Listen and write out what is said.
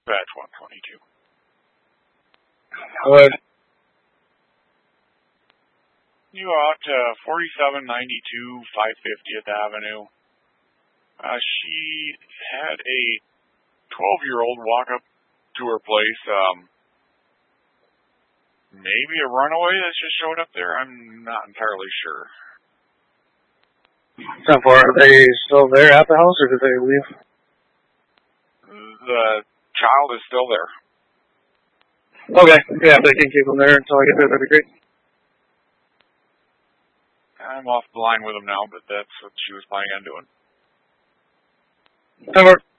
Dispatch 122. What? You out to 4792 550th Avenue. She had a 12-year-old walk up to her place. Maybe a runaway that just showed up there. I'm not entirely sure. How far are they still there at the house, or did they leave? The child is still there. Okay, yeah, if they can keep them there until I get there, that'd be great. I'm off the line with them now, but that's what she was planning on doing. That works.